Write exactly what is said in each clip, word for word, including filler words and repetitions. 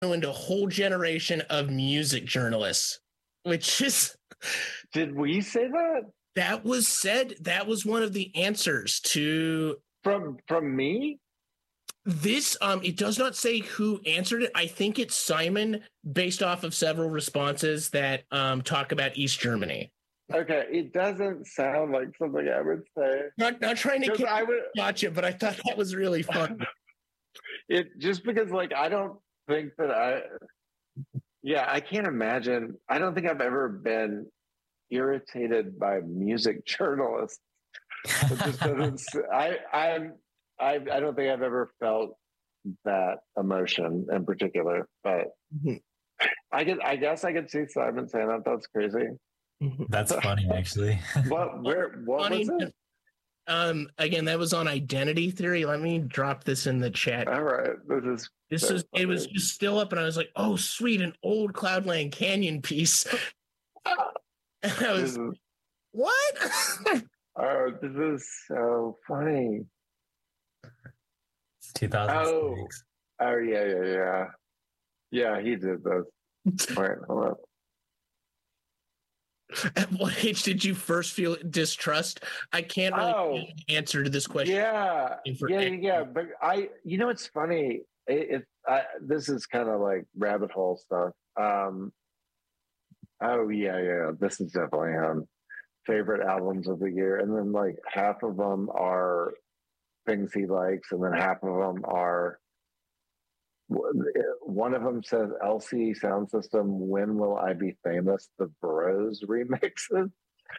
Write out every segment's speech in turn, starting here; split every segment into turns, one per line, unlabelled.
ruined a whole generation of music journalists, which is.
Did we say that?
That was said. That was one of the answers to.
From from me?
This, um, it does not say who answered it. I think it's Simon, based off of several responses that um, talk about East Germany.
Okay, it doesn't sound like something I would say.
Not not trying to
I would
watch it, but I thought that was really fun.
It just because, like, I don't think that I. Yeah, I can't imagine. I don't think I've ever been irritated by music journalists. It just doesn't. I I'm. I, I don't think I've ever felt that emotion in particular, but mm-hmm. I could, I guess I could see Simon saying that. That's crazy.
That's funny, actually.
What, where, what funny. was it?
Um, again, that was on Identity Theory. Let me drop this in the chat.
All right. This is,
this is, funny. It was just still up and I was like, oh, sweet. An old Cloudland Canyon piece. And I was, is, what?
Oh, this is so funny.
two thousand six.
Oh, oh yeah, yeah, yeah. Yeah, he did those. Wait, hold up.
At what age did you first feel distrust? I can't really oh, answer to this question.
Yeah, yeah, yeah. But I, you know, it's funny. It, it I, this is kind of like rabbit hole stuff. Um, oh yeah, yeah. This is definitely um favorite albums of the year, and then like half of them are things he likes, and then half of them are. One of them says L C Sound System, "When Will I Be Famous?" The Bros remixes.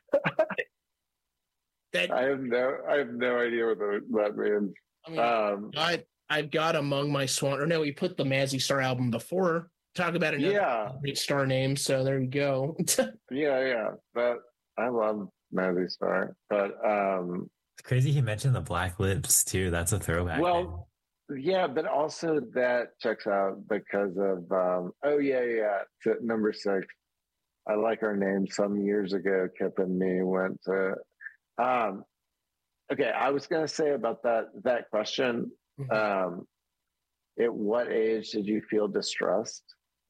that, I have no, I have no idea what that means.
I mean, um, I, I've got Among My Swan, or no, we put the Mazzy Star album before. Talk about another
yeah.
great star name. So there you go.
yeah, yeah, but I love Mazzy Star, but um,
it's crazy he mentioned the Black Lips too. That's a throwback.
Well.
Name.
Yeah, but also that checks out because of um, oh yeah, yeah. To number six, I Like Our Name. Some years ago, Kip and me went to. Um, okay, I was going to say about that that question. Mm-hmm. Um, at what age did you feel distrust?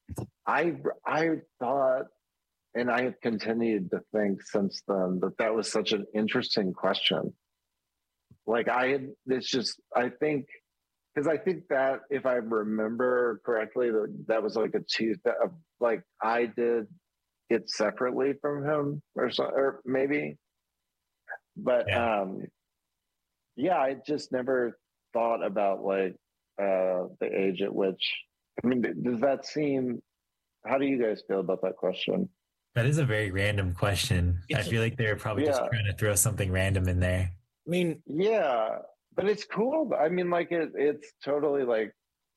I I thought, and I have continued to think since then that that was such an interesting question. Like I had, it's just I think. Because I think that if I remember correctly, that, that was like a Tuesday. Like I did it separately from him, or so, or maybe. But yeah. um, yeah, I just never thought about like uh, the age at which. I mean, does that seem? How do you guys feel about that question?
That is a very random question. It's I feel like they're probably yeah. just trying to throw something random in there.
I mean,
yeah. But it's cool. I mean, like it, it's totally like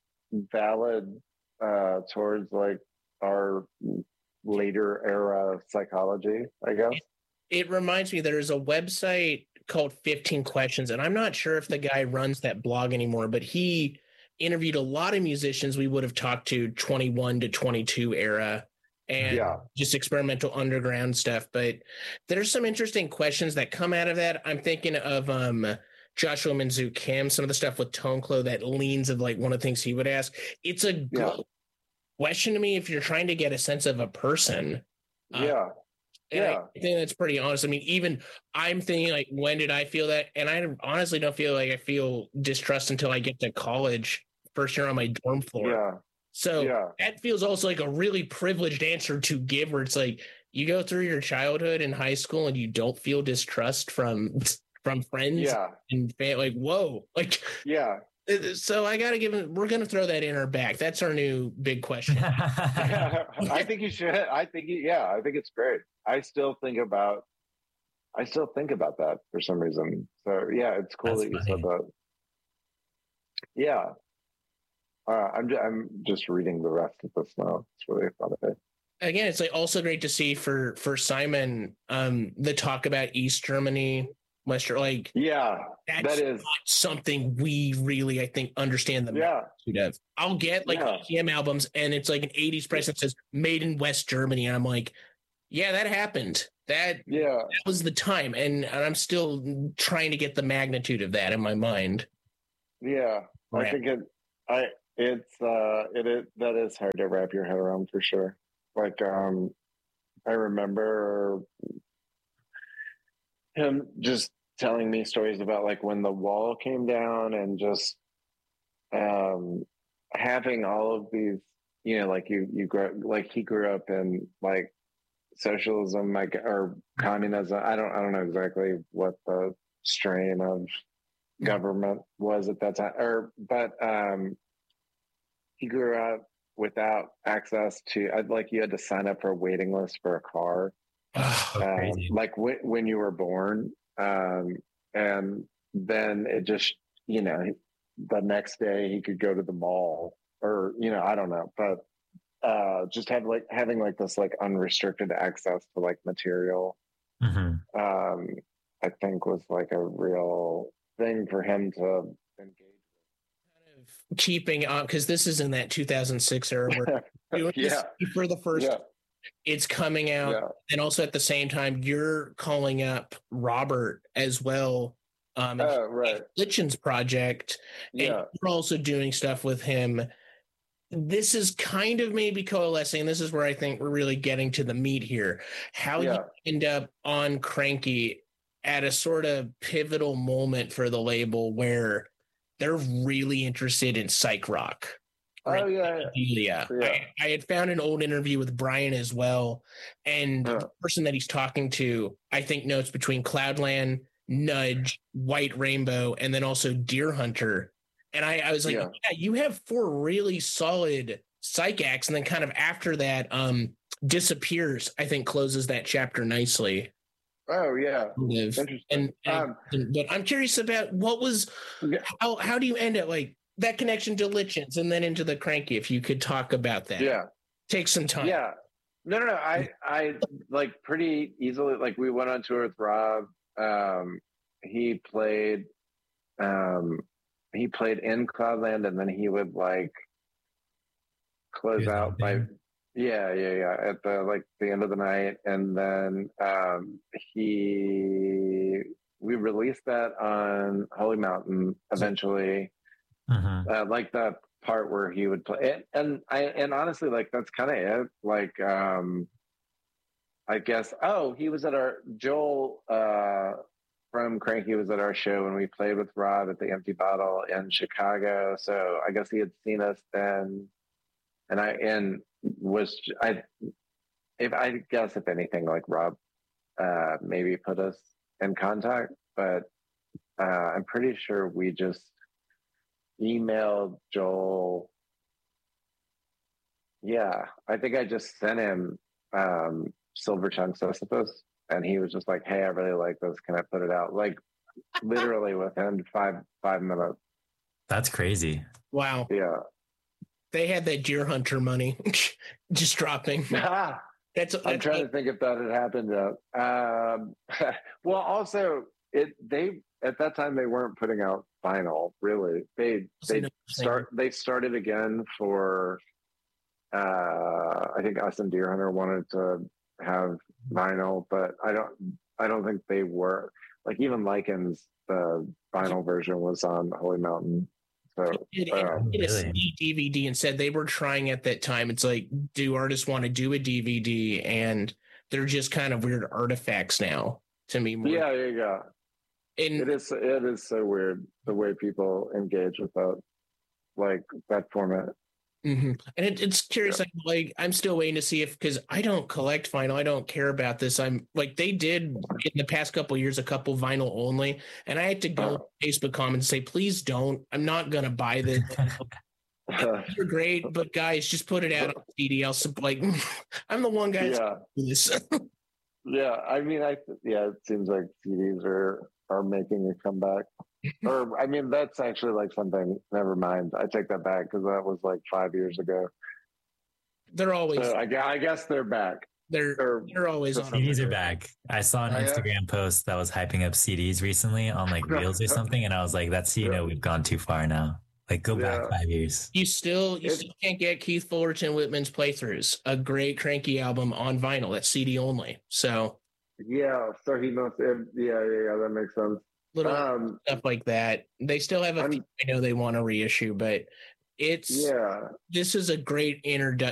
valid uh, towards like our later era of psychology, I guess.
It reminds me there's a website called fifteen questions, and I'm not sure if the guy runs that blog anymore, but he interviewed a lot of musicians we would have talked to twenty-one to twenty-two era and yeah. just experimental underground stuff. But there's some interesting questions that come out of that. I'm thinking of um Joshua Minzu Kim, some of the stuff with Toneclo that leans of like one of the things he would ask. It's a good yeah. question to me if you're trying to get a sense of a person.
Yeah.
Uh, yeah. I think that's pretty honest. I mean, even I'm thinking like, when did I feel that? And I honestly don't feel like I feel distrust until I get to college, first year on my dorm floor.
Yeah.
So
yeah.
that feels also like a really privileged answer to give, where it's like you go through your childhood in high school and you don't feel distrust from from friends
yeah.
and like, whoa, like,
yeah.
So I got to give him, we're going to throw that in our back. That's our new big question.
I think you should. I think, yeah, I think it's great. I still think about, I still think about that for some reason. So yeah, it's cool That's that funny. You said that. Yeah. Uh, I'm, just, I'm just reading the rest of this now. It's really fun.
Again, it's like also great to see for, for Simon, um, the talk about East Germany, Western, like,
yeah,
that's
that is
not something we really, I think, understand the magnitude
yeah.
of. I'll get like
yeah.
E C M albums, and it's like an eighties press that says "Made in West Germany," and I'm like, yeah, that happened. That
yeah,
that was the time, and, and I'm still trying to get the magnitude of that in my mind.
Yeah, right. I think it. I It's uh, it is that is hard to wrap your head around for sure. Like, um, I remember him just telling me stories about like when the wall came down and just um having all of these, you know, like you you grew like he grew up in like socialism, like or communism. I don't I don't know exactly what the strain of government was at that time, or but um he grew up without access to, like, you had to sign up for a waiting list for a car,
Oh,
uh,
crazy.
like when, when you were born. Um, and then it just, you know, the next day he could go to the mall or, you know, I don't know, but uh, just have like having like this like unrestricted access to like material,
Mm-hmm.
um, I think was like a real thing for him to engage
with. Keeping up, because this is in that two thousand six era where doing
yeah.
this for the first
Yeah.
it's coming out,
Yeah.
and also at the same time you're calling up Robert as well, um and
Oh, right.
Litchin's project, and
Yeah.
you're also doing stuff with him. This is kind of maybe coalescing. This is where I think we're really getting to the meat here. How
Yeah.
you end up on Cranky at a sort of pivotal moment for the label where they're really interested in psych rock.
Oh, yeah.
Yeah.
Yeah.
I, I had found an old interview with Brian as well. And
Yeah.
the person that he's talking to, I think, notes between Cloudland, Nudge, White Rainbow, and then also Deer Hunter. And I, I was like,
Yeah.
yeah, you have four really solid psych acts. And then kind of after that, um, Disappears, I think, closes that chapter nicely.
Oh, yeah.
Live.
Interesting.
And, and,
Um,
and but I'm curious about what was
yeah.
how how do you end up like that connection to Litchins and then into the Cranky, if you could talk about that.
Yeah.
Take some time.
Yeah. No, no, no. I, I like pretty easily, like we went on tour with Rob. Um, he played, um, he played in Cloudland, and then he would like close out by, yeah, yeah, yeah, at the, like the end of the night. And then, um, he, we released that on Holy Mountain eventually.
Mm-hmm.
Uh, like that part where he would play it, and I and honestly, like that's kind of it. Like, um, I guess. Oh, he was at our Joel uh, from Cranky was at our show when we played with Rob at the Empty Bottle in Chicago. So I guess he had seen us then, and I and was I. If I guess if anything, like Rob, uh, maybe put us in contact, but uh, I'm pretty sure we just emailed Joel. Yeah, I think I just sent him um, Silvertongue Sisyphus, and he was just like, "Hey, I really like this. Can I put it out?" Like literally within five five minutes.
That's crazy.
Wow.
Yeah,
they had that Deer Hunter money just dropping.
that's, that's. I'm trying to think if that had happened yet. Um, well, also it they at that time they weren't putting out vinyl, really. They they start they started again for uh I think us and Deer Hunter wanted to have vinyl, but I don't I don't think they were, like, even Lycans, the vinyl version was on Holy Mountain. So
it, it,
uh,
it a D V D and said they were trying at that time. It's like, do artists want to do a D V D? And they're just kind of weird artifacts now to me. More.
Yeah, yeah, yeah. And it is it is so weird the way people engage with that, like that format.
Mm-hmm. And it, it's curious. Yeah. Like, like I'm still waiting to see if, because I don't collect vinyl, I don't care about this. I'm like, they did in the past couple of years a couple vinyl only, and I had to go uh, on Facebook comments and say, please don't. I'm not gonna buy this. You're great, but guys, just put it out on C D. I'll like, I'm the one guy.
Yeah. This. Yeah, I mean, I yeah, it seems like C Ds are are making a comeback. Or I mean, that's actually like something. Never mind, I take that back because that was like five years ago.
They're always.
So I, I guess they're back.
They're they're, they're always on.
C Ds are back. I saw an oh, Instagram yeah? post that was hyping up C Ds recently on like Reels or something, and I was like, "That's you yeah. know, we've gone too far now. Like, go yeah. back five years."
You still you it's, still can't get Keith Fullerton Whitman's Playthroughs, a great Cranky album on vinyl. That's C D only. So.
Yeah, so he must. Yeah, yeah, yeah. That makes sense.
Little um, stuff like that. They still have a few I know they want to reissue, but It's
yeah.
This is a great introdu-